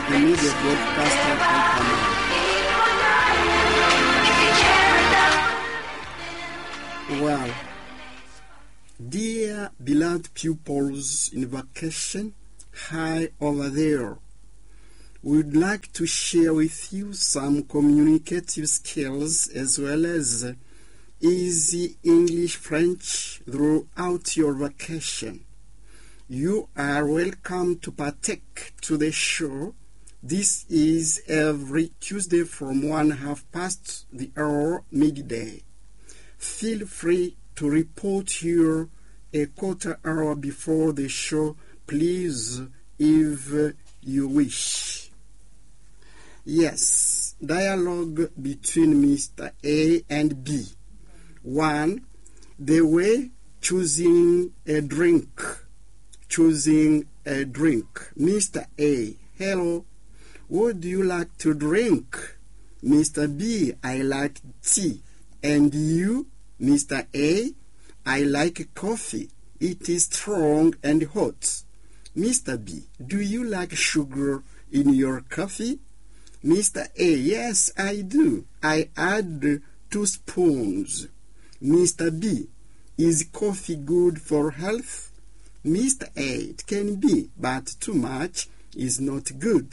immediate broadcaster I come. Well, dear beloved pupils in vacation, hi over there. We'd like to share with you some communicative skills as well as easy English French throughout your vacation. You are welcome to partake to the show. This is every Tuesday from 1:30 the hour midday. Feel free to report here a quarter hour before the show, please, if you wish. Yes, dialogue between Mr. A and B. 1. The way choosing a drink. Choosing a drink. Mr. A. Hello. What do you like to drink? Mr. B. I like tea. And you? Mr. A. I like coffee. It is strong and hot. Mr. B. Do you like sugar in your coffee? Mr. A. Yes, I do. I add 2 spoons. Mr. B. Is coffee good for health? Mr. A. It can be, but too much is not good.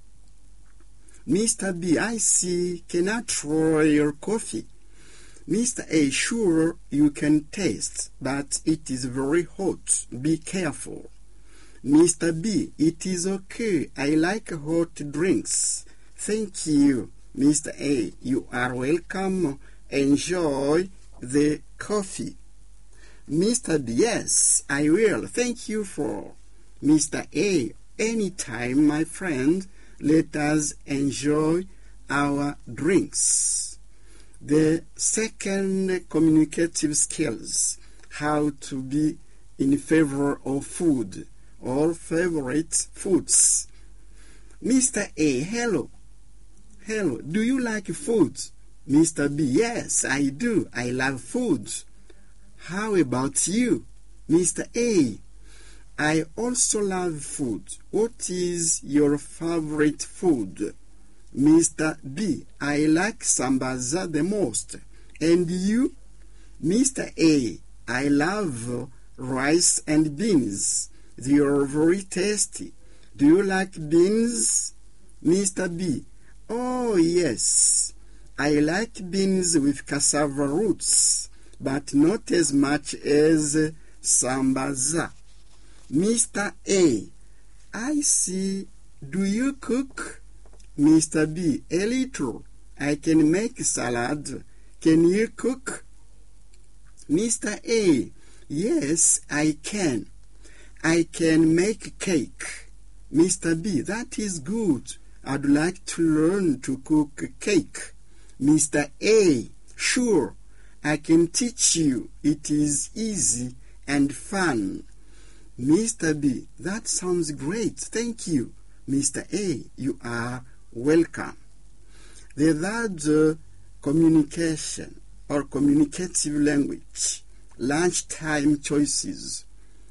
Mr. B. I see. Can I try your coffee? Mr. A. Sure, you can taste, but it is very hot. Be careful. Mr. B. It is okay. I like hot drinks. Thank you. Mr. A. You are welcome. Enjoy the coffee. Mr. B. Yes, I will. Thank you for. Mr. A. Anytime, my friend. Let us enjoy our drinks. The second communicative skills, how to be in favor of food or favorite foods. Mr. A. Hello. Hello. Do you like food? Mr. B. Yes, I do. I love food. How about you? Mr. A. I also love food. What is your favorite food? Mr. B. I like sambaza the most. And you? Mr. A. I love rice and beans. They are very tasty. Do you like beans? Mr. B. Oh, yes. I like beans with cassava roots, but not as much as sambaza. Mr. A. I see. Do you cook? Mr. B. A little. I can make salad. Can you cook? Mr. A. Yes, I can. I can make cake. Mr. B. That is good. I'd like to learn to cook cake. Mr. A. Sure, I can teach you. It is easy and fun. Mr. B. That sounds great. Thank you. Mr. A. You are welcome. The third communication or communicative language, lunchtime choices.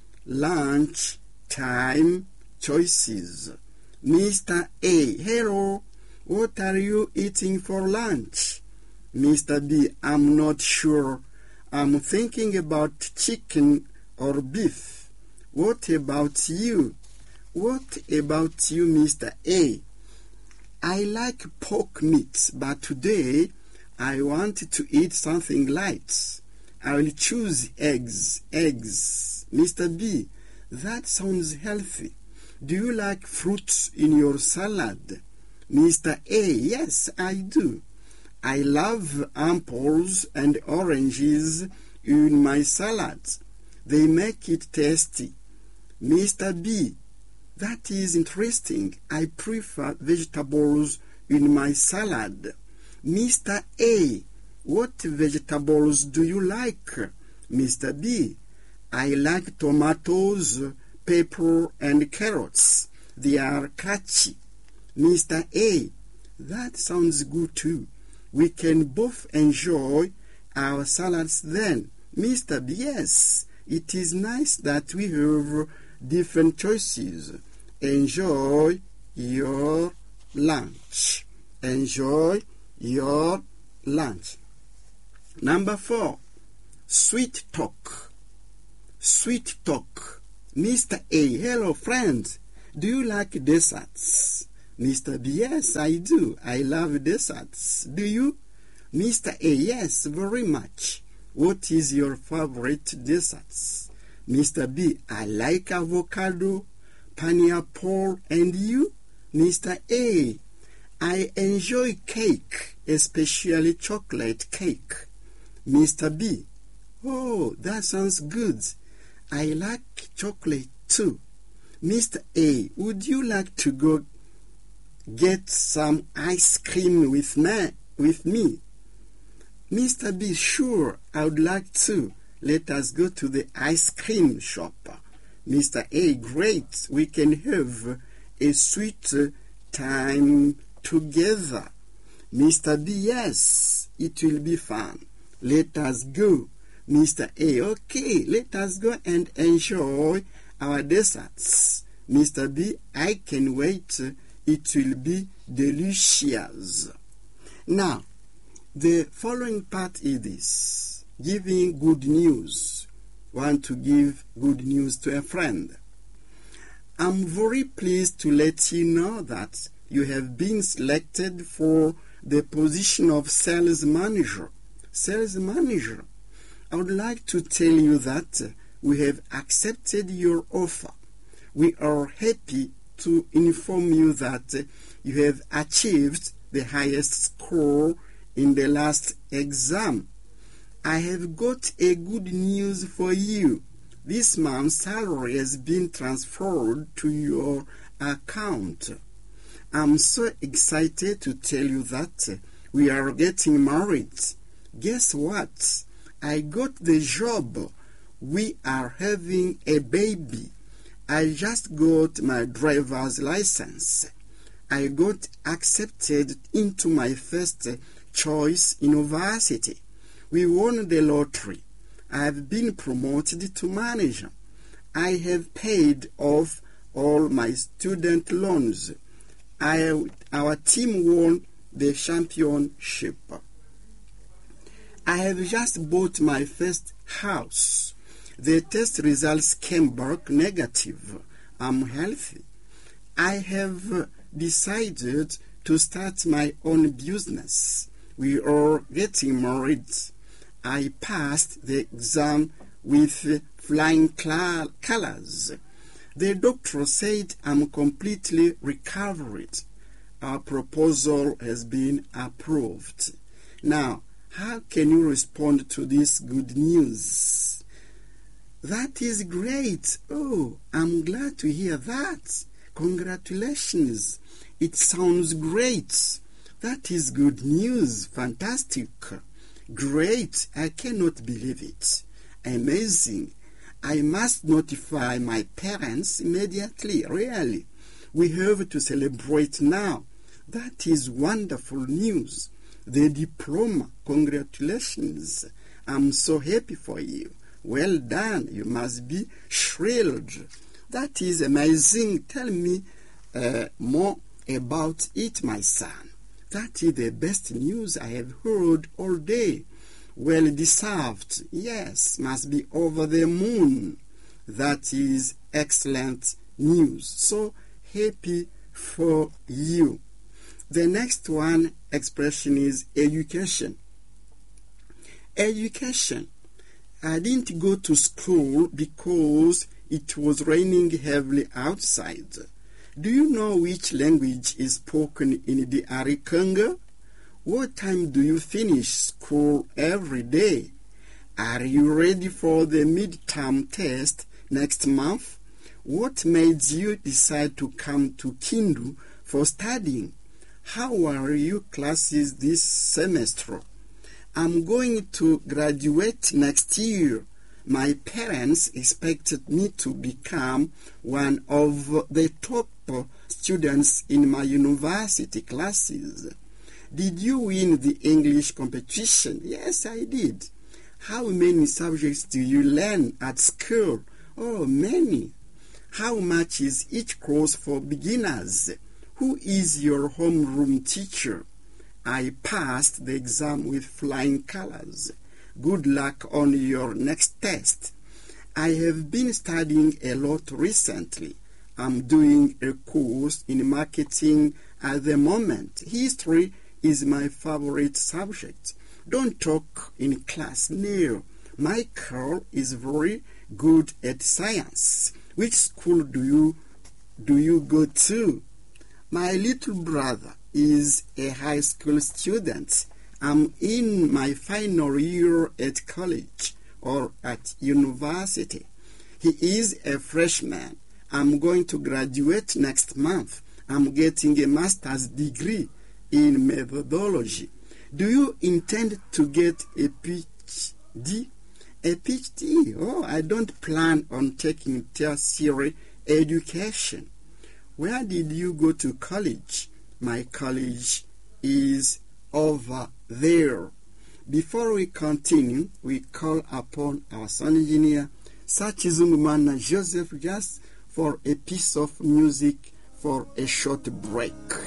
Lunchtime choices. Mr. A. Hello. What are you eating for lunch? Mr. B. I'm not sure. I'm thinking about chicken or beef. What about you? What about you, Mr. A? I like pork meat, but today I want to eat something light. I will choose eggs. Mr. B. That sounds healthy. Do you like fruits in your salad? Mr. A. Yes, I do. I love apples and oranges in my salad. They make it tasty. Mr. B. That is interesting. I prefer vegetables in my salad. Mr. A. What vegetables do you like? Mr. B. I like tomatoes, pepper, and carrots. They are catchy. Mr. A. That sounds good too. We can both enjoy our salads then. Mr. B. Yes, it is nice that we have different choices. Enjoy your lunch. Enjoy your lunch. Number 4, sweet talk. Sweet talk. Mr. A, hello friend. Do you like desserts? Mr. B, yes, I do. I love desserts. Do you? Mr. A, yes, very much. What is your favorite desserts? Mr. B, I like avocado, pineapple, and you? Mr. A, I enjoy cake, especially chocolate cake. Mr. B, oh, that sounds good. I like chocolate too. Mr. A, would you like to go get some ice cream with me? Mr. B, sure, I would like to. Let us go to the ice cream shop. Mr. A, great, we can have a sweet time together. Mr. B, yes, it will be fun. Let us go. Mr. A, okay, let us go and enjoy our desserts. Mr. B, I can wait. It will be delicious. Now, the following part is this: giving good news. Want to give good news to a friend. I'm very pleased to let you know that you have been selected for the position of sales manager. Sales manager. I would like to tell you that we have accepted your offer. We are happy to inform you that you have achieved the highest score in the last exam. I have got a good news for you. This month's salary has been transferred to your account. I'm so excited to tell you that we are getting married. Guess what? I got the job. We are having a baby. I just got my driver's license. I got accepted into my first choice university. We won the lottery. I have been promoted to manager. I have paid off all my student loans. Our team won the championship. I have just bought my first house. The test results came back negative. I'm healthy. I have decided to start my own business. We are getting married. I passed the exam with flying colors. The doctor said I'm completely recovered. Our proposal has been approved. Now, how can you respond to this good news? That is great. Oh, I'm glad to hear that. Congratulations. It sounds great. That is good news. Fantastic. Great. I cannot believe it. Amazing. I must notify my parents immediately. Really. We have to celebrate now. That is wonderful news. The diploma. Congratulations. I'm so happy for you. Well done. You must be thrilled. That is amazing. Tell me more about it, my son. That is the best news I have heard all day. Well deserved. Yes, must be over the moon. That is excellent news. So happy for you. The next one expression is education. Education. I didn't go to school because it was raining heavily outside. Do you know which language is spoken in the Congo? What time do you finish school every day? Are you ready for the midterm test next month? What made you decide to come to Kindu for studying? How are your classes this semester? I'm going to graduate next year. My parents expected me to become one of the top students in my university classes. Did you win the English competition? Yes, I did. How many subjects do you learn at school? Oh, many. How much is each course for beginners? Who is your homeroom teacher? I passed the exam with flying colors. Good luck on your next test. I have been studying a lot recently. I'm doing a course in marketing at the moment. History is my favorite subject. Don't talk in class now. Michael is very good at science. Which school do you go to? My little brother is a high school student. I'm in my final year at college or at university. He is a freshman. I'm going to graduate next month. I'm getting a master's degree in methodology. Do you intend to get a PhD? A PhD? Oh, I don't plan on taking tertiary education. Where did you go to college? My college is over there. Before we continue, we call upon our sound engineer, Sachizungumana Joseph, just for a piece of music for a short break.